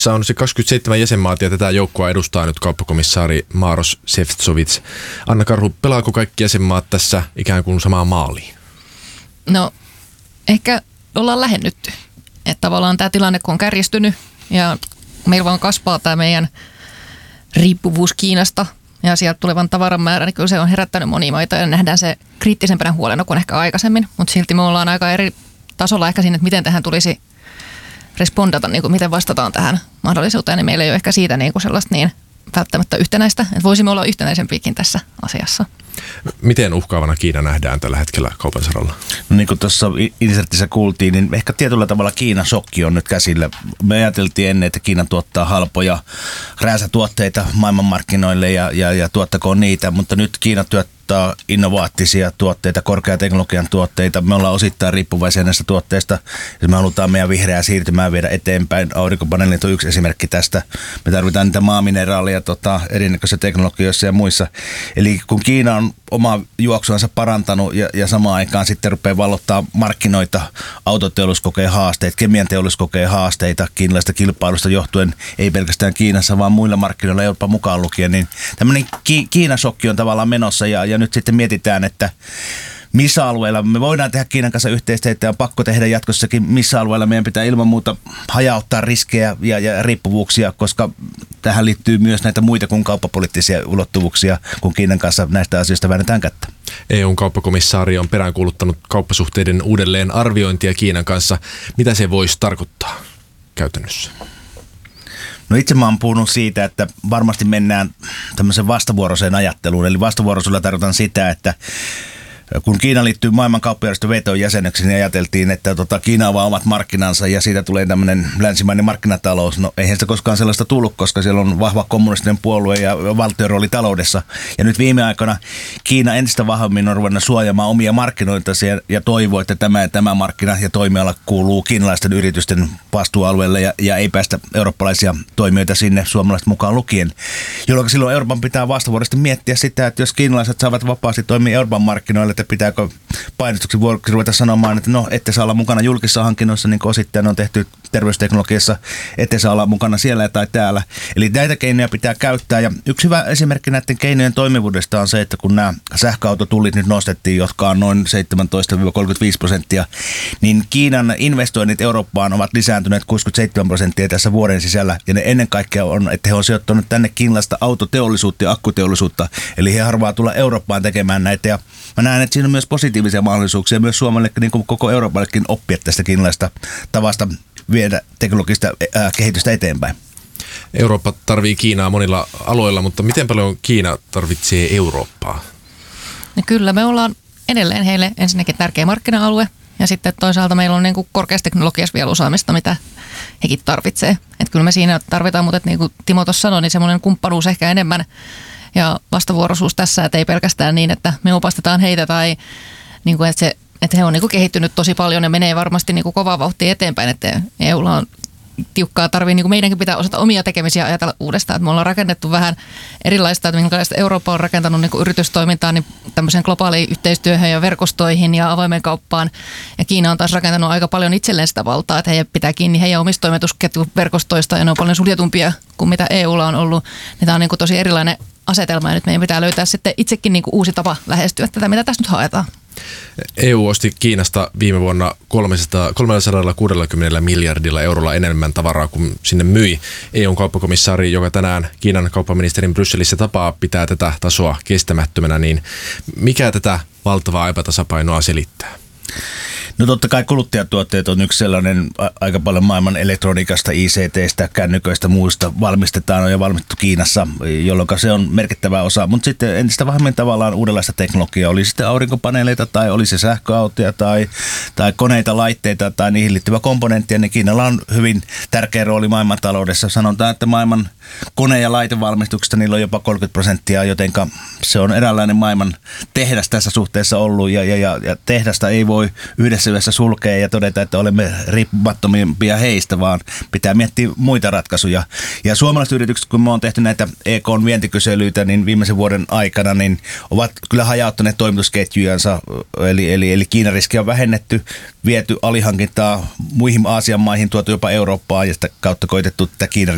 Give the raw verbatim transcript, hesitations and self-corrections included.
On se kaksikymmentäseitsemän jäsenmaata ja tätä joukkoa edustaa nyt kauppakomissaari Maros Šefčovič. Anna Karhu, pelaako kaikki jäsenmaat tässä ikään kuin samaa maaliin? No ehkä ollaan lähennytty. Että tavallaan tämä tilanne kun on kärjistynyt ja meillä vaan kasvaa tämä meidän riippuvuus Kiinasta ja sieltä tulevan tavaran määrä, niin kyllä se on herättänyt monia maita ja nähdään se kriittisempänä huolena kuin ehkä aikaisemmin. Mutta silti me ollaan aika eri tasolla ehkä siinä, että miten tähän tulisi respondata, niin kuin miten vastataan tähän mahdollisuuteen, niin meillä ei ole ehkä siitä niin kuin sellaista niin välttämättä yhtenäistä, että voisimme olla yhtenäisempiäkin tässä asiassa. Miten uhkaavana Kiina nähdään tällä hetkellä kaupan saralla? No niin kuin tuossa insertissä kuultiin, niin ehkä tietyllä tavalla Kiinan shokki on nyt käsillä. Me ajateltiin ennen, että Kiina tuottaa halpoja rääsätuotteita maailmanmarkkinoille ja, ja, ja tuottakoon niitä, mutta nyt Kiina tuottaa innovaattisia tuotteita, korkeateknologian tuotteita. Me ollaan osittain riippuvaisia näistä tuotteista. Jos me halutaan meidän vihreää siirtymää viedä eteenpäin, aurinkopaneelit on yksi esimerkki tästä. Me tarvitaan niitä maamineraaleja tota, erinäköisissä teknologioissa ja muissa. Eli kun Kiina on omaa juoksuansa parantanut ja, ja samaan aikaan sitten rupeaa vallottaa markkinoita, autoteollisuus kokee haasteita, kemian teollisuus kokee haasteita kiinalaisesta kilpailusta johtuen, ei pelkästään Kiinassa, vaan muilla markkinoilla Eurooppa mukaan lukien, niin tämmöinen Ki- Kiinasokki on tavallaan menossa ja, ja nyt sitten mietitään, että missä alueella me voidaan tehdä Kiinan kanssa yhteistyötä ja on pakko tehdä jatkossakin, missä alueella meidän pitää ilman muuta hajauttaa riskejä ja, ja riippuvuuksia, koska tähän liittyy myös näitä muita kuin kauppapoliittisia ulottuvuuksia, kun Kiinan kanssa näistä asioista väännetään kättä. E U:n kauppakomissaari on peräänkuuluttanut kauppasuhteiden uudelleen arviointia Kiinan kanssa. Mitä se voisi tarkoittaa käytännössä? No itse mä oon puhunut siitä, että varmasti mennään tämmöisen vastavuoroiseen ajatteluun. Eli vastavuoroisuudella tarkoitan sitä, että kun Kiina liittyy maailman kauppajärjestön V T O:n jäseneksi, niin ajateltiin, että tota, Kiina avaa omat markkinansa ja siitä tulee tämmöinen länsimainen markkinatalous. No eihän sitä koskaan sellaista tullut, koska siellä on vahva kommunistinen puolue ja valtion rooli taloudessa. Ja nyt viime aikoina Kiina entistä vahvemmin on ruvennut suojaamaan omia markkinoita ja toivoo, että tämä ja tämä markkina ja toimiala kuuluu kiinalaisten yritysten vastuualueelle ja, ja ei päästä eurooppalaisia toimijoita sinne suomalaiset mukaan lukien. Jolloin silloin Euroopan pitää vastavuoroisesti miettiä sitä, että jos kiinalaiset saavat vapaasti toimia Euroopan markkinoille, että pitääkö painostuksen vuoksi ruveta sanomaan, että no, ette saa olla mukana julkisissa hankinnoissa, niin kuin osittain on tehty terveysteknologiassa, ette saa olla mukana siellä tai täällä. Eli näitä keinoja pitää käyttää. Ja yksi hyvä esimerkki näiden keinojen toimivuudesta on se, että kun nämä sähköautotullit nyt nostettiin, jotka on noin seitsemäntoista kolmekymmentäviisi prosenttia, niin Kiinan investoinnit Eurooppaan ovat lisääntyneet kuusikymmentäseitsemän prosenttia tässä vuoden sisällä. Ja ne ennen kaikkea on, että he on sijoittanut tänne kiinalaista autoteollisuutta ja akkuteollisuutta. Eli he harvaa tulla Eurooppaan tekemään näitä. Ja mä näen, että siinä on myös positiivisia mahdollisuuksia myös Suomelle, niin kuin koko Euroopallekin oppia tästä kiinalaista tavasta viedä teknologista ää, kehitystä eteenpäin. Eurooppa tarvii Kiinaa monilla aloilla, mutta miten paljon Kiina tarvitsee Eurooppaa? No kyllä, me ollaan edelleen heille ensinnäkin tärkeä markkina-alue ja sitten toisaalta meillä on niin kuin korkeassa teknologiassa vielä osaamista, mitä hekin tarvitsee. Että kyllä me siinä tarvitaan, mutta niin kuin Timo tuossa sanoi, niin semmoinen kumppanuus ehkä enemmän ja vastavuoroisuus tässä, että ei pelkästään niin, että me opastetaan heitä tai niin kuin, että, se, että he on niin kuin kehittynyt tosi paljon ja menee varmasti niin kuin kovaa vauhtia eteenpäin, että E U:lla on tiukkaa tarvii, niin kuin meidänkin pitää osata omia tekemisiä ajatella uudestaan, että me ollaan rakennettu vähän erilaista, että minkälaista Eurooppa on rakentanut niin kuin yritystoimintaa niin tämmöiseen globaaliin yhteistyöhön ja verkostoihin ja avoimen kauppaan ja Kiina on taas rakentanut aika paljon itselleen sitä valtaa, että he pitää kiinni heidän omista toimitusketjuverkostoista ja ne on paljon suljetumpia kuin mitä E U:lla on ollut, niin tämä on niin kuin tosi erilainen asetelma ja nyt meidän pitää löytää sitten itsekin niin kuin uusi tapa lähestyä tätä, mitä tässä nyt haetaan. E U osti Kiinasta viime vuonna kolmesataakuusikymmentä miljardilla eurolla enemmän tavaraa kuin sinne myi. E U:n kauppakomissaari, joka tänään Kiinan kauppaministerin Brysselissä tapaa, pitää tätä tasoa kestämättömänä, niin mikä tätä valtavaa epätasapainoa selittää? No totta kai kuluttajatuotteet on yksi sellainen, aika paljon maailman elektroniikasta, I C T:stä, kännyköistä, muista valmistetaan on jo valmistettu Kiinassa, jolloin se on merkittävä osa. Mutta sitten entistä vähemmän tavallaan uudenlaista teknologiaa, oli sitten aurinkopaneeleita tai oli se sähköautoja tai, tai koneita, laitteita tai niihin liittyvä komponenttia, niin Kiinalla on hyvin tärkeä rooli maailmantaloudessa. Sanotaan, että maailman kone- ja laitevalmistuksesta niillä on jopa kolmekymmentä prosenttia, jotenka se on eräänlainen maailman tehdas tässä suhteessa ollut ja, ja, ja, ja tehdasta ei voi yhdessä yhdessä sulkea ja todeta, että olemme riippumattomimpia heistä, vaan pitää miettiä muita ratkaisuja. Ja suomalaiset yritykset, kun me on tehty näitä E K:n vientikyselyitä, niin viimeisen vuoden aikana, niin ovat kyllä hajauttaneet toimitusketjujansa, eli, eli, eli Kiinan riski on vähennetty, viety alihankintaa muihin Aasian maihin, tuotu jopa Eurooppaan ja sitä kautta koitettu tätä Kiinan